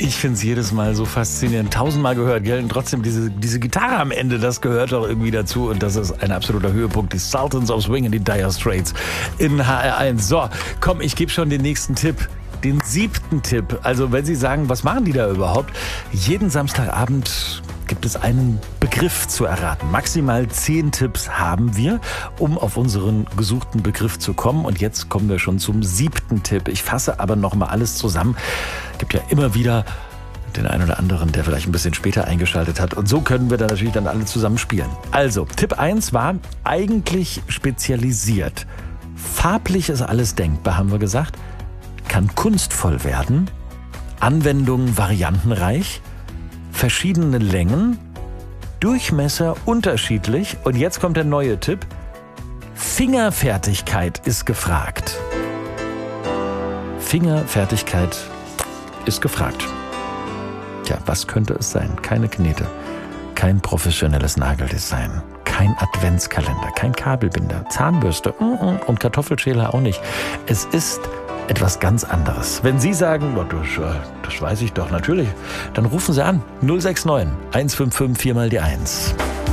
Ich finde es jedes Mal so faszinierend. Tausendmal gehört, gell? Und trotzdem diese Gitarre am Ende, das gehört doch irgendwie dazu. Und das ist ein absoluter Höhepunkt. Die Sultans of Swing in die Dire Straits in HR1. So, komm, ich gebe schon den nächsten Tipp. Den 7. Tipp. Also wenn Sie sagen, was machen die da überhaupt? Jeden Samstagabend gibt es einen Begriff zu erraten. Maximal 10 Tipps haben wir, um auf unseren gesuchten Begriff zu kommen. Und jetzt kommen wir schon zum 7. Tipp. Ich fasse aber noch mal alles zusammen. Es gibt ja immer wieder den einen oder anderen, der vielleicht ein bisschen später eingeschaltet hat. Und so können wir dann natürlich dann alle zusammen spielen. Also, Tipp 1 war eigentlich spezialisiert. Farblich ist alles denkbar, haben wir gesagt. Kann kunstvoll werden. Anwendung variantenreich. Verschiedene Längen. Durchmesser unterschiedlich. Und jetzt kommt der neue Tipp. Fingerfertigkeit ist gefragt. Fingerfertigkeit ist gefragt. Tja, was könnte es sein? Keine Knete, kein professionelles Nageldesign, kein Adventskalender, kein Kabelbinder, Zahnbürste und Kartoffelschäler auch nicht. Es ist etwas ganz anderes. Wenn Sie sagen, das weiß ich doch, natürlich, dann rufen Sie an. 069 155 4 mal die 1.